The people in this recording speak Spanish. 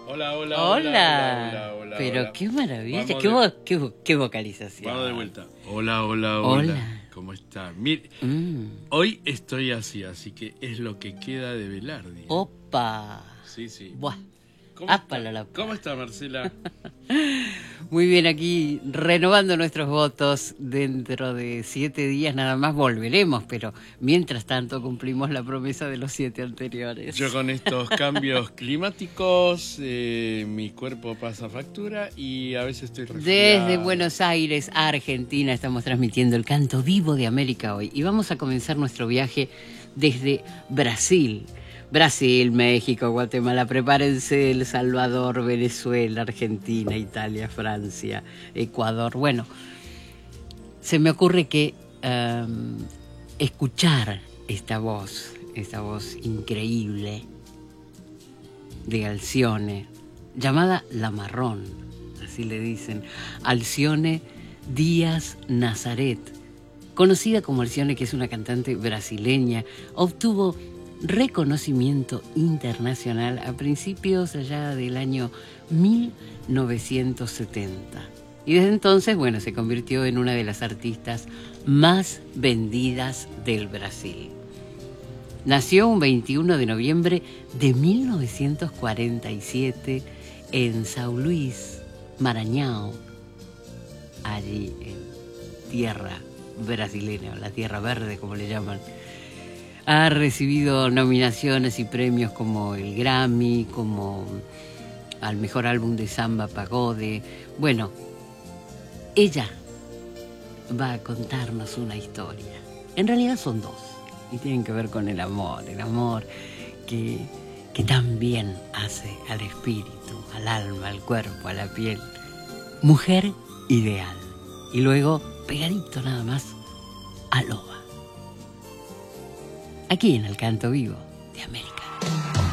Hola, hola, Hola. hola, hola. Pero hola. qué maravilla, Vamos qué vocalización. Vamos de vuelta. Hola, hola, hola. Hola. ¿Cómo está? Mire, Mm. hoy estoy así que es lo que queda de Velardi. Opa. Sí, sí. Buah. ¿Cómo Ápala está? la- ¿Cómo está, Marcela? Muy bien, aquí renovando nuestros votos. Dentro de 7 días nada más volveremos, pero mientras tanto cumplimos la promesa de los 7 anteriores. Yo con estos cambios climáticos, mi cuerpo pasa factura y a veces estoy resfriado. Desde Buenos Aires, Argentina, estamos transmitiendo el canto vivo de América hoy. Y vamos a comenzar nuestro viaje desde Brasil. Brasil, México, Guatemala, prepárense, El Salvador, Venezuela, Argentina, Italia, Francia, Ecuador. Bueno, se me ocurre que escuchar esta voz increíble de Alcione, llamada La Marrón, así le dicen, Alcione Díaz Nazaret, conocida como Alcione, que es una cantante brasileña, obtuvo reconocimiento internacional a principios allá del año 1970. Y desde entonces, bueno, se convirtió en una de las artistas más vendidas del Brasil. Nació un 21 de noviembre de 1947 en São Luís, Maranhão, allí en tierra brasileña, la tierra verde como le llaman. Ha recibido nominaciones y premios como el Grammy, como al mejor álbum de samba pagode. Bueno, ella va a contarnos una historia. En realidad son dos y tienen que ver con el amor que tan bien hace al espíritu, al alma, al cuerpo, a la piel. Mujer ideal. Y luego, pegadito nada más, a loba. Aquí en el canto vivo de América.